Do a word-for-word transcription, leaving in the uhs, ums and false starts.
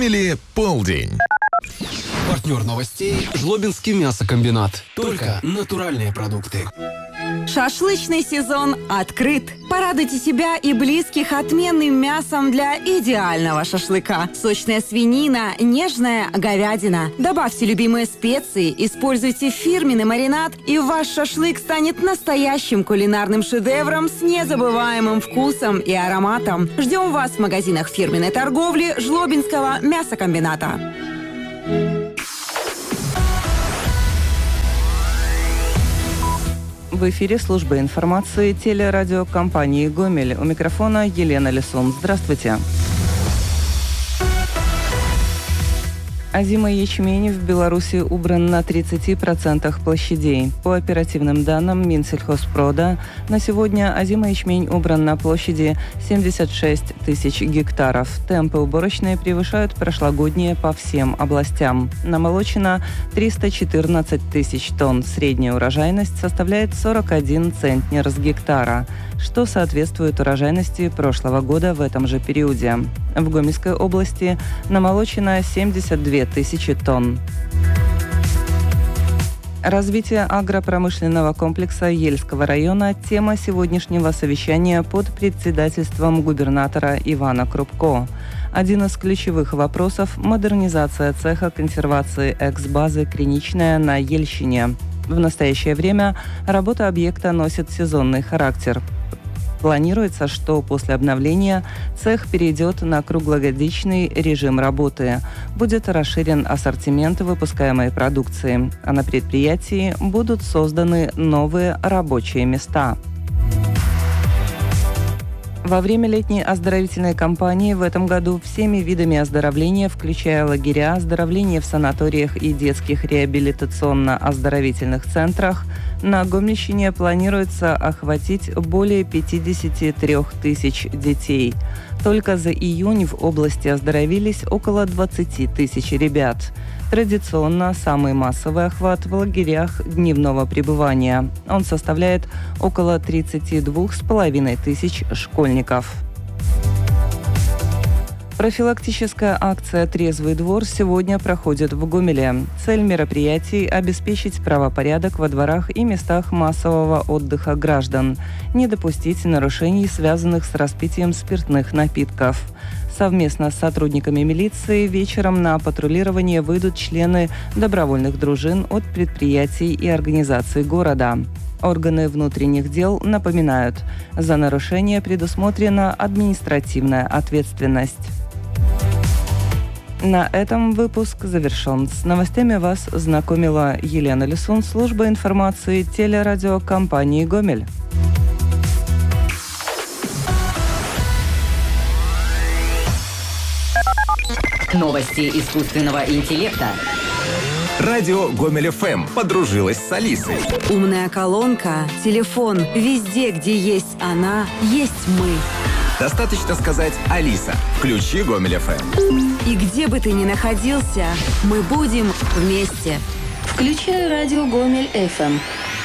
Гомеле полдень. Партнер новостей – Жлобинский мясокомбинат. Только натуральные продукты. Шашлычный сезон открыт. Порадуйте себя и близких отменным мясом для идеального шашлыка. Сочная свинина, нежная говядина. Добавьте любимые специи, используйте фирменный маринад, и ваш шашлык станет настоящим кулинарным шедевром с незабываемым вкусом и ароматом. Ждем вас в магазинах фирменной торговли Жлобинского мясокомбината. В эфире служба информации телерадиокомпании «Гомель». У микрофона Елена Лисун. Здравствуйте. Озимый ячмень в Беларуси убран на тридцати процентах площадей. По оперативным данным Минсельхозпрода, на сегодня озимый ячмень убран на площади семьдесят шесть тысяч гектаров. Темпы уборочные превышают прошлогодние по всем областям. Намолочено триста четырнадцать тысяч тонн. Средняя урожайность составляет сорок один центнер с гектара, что соответствует урожайности прошлого года в этом же периоде. В Гомельской области намолочено семьдесят две тысячи тонн. Развитие агропромышленного комплекса Ельского района – тема сегодняшнего совещания под председательством губернатора Ивана Крупко. Один из ключевых вопросов – модернизация цеха консервации экс-базы «Криничная» на Ельщине. В настоящее время работа объекта носит сезонный характер. Планируется, что после обновления цех перейдет на круглогодичный режим работы. Будет расширен ассортимент выпускаемой продукции, а на предприятии будут созданы новые рабочие места. Во время летней оздоровительной кампании в этом году всеми видами оздоровления, включая лагеря, оздоровление в санаториях и детских реабилитационно-оздоровительных центрах, на Гомельщине планируется охватить более пятьдесят три тысяч детей. Только за июнь в области оздоровились около двадцати тысяч ребят. Традиционно самый массовый охват в лагерях дневного пребывания. Он составляет около тридцати двух с половиной тысяч школьников. Профилактическая акция «Трезвый двор» сегодня проходит в Гомеле. Цель мероприятий – обеспечить правопорядок во дворах и местах массового отдыха граждан, не допустить нарушений, связанных с распитием спиртных напитков. Совместно с сотрудниками милиции вечером на патрулирование выйдут члены добровольных дружин от предприятий и организаций города. Органы внутренних дел напоминают, за нарушение предусмотрена административная ответственность. На этом выпуск завершен. С новостями вас знакомила Елена Лисун, служба информации телерадиокомпании «Гомель». Новости искусственного интеллекта. Радио Гомель-ФМ подружилась с Алисой. Умная колонка, телефон. Везде, где есть она, есть мы. Достаточно сказать «Алиса, включи Гомель-ФМ». И где бы ты ни находился, мы будем вместе. Включай радио Гомель-ФМ.